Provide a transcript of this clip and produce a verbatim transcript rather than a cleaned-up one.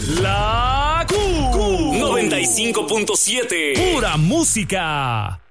La Q. Q noventa y cinco punto siete. Pura música.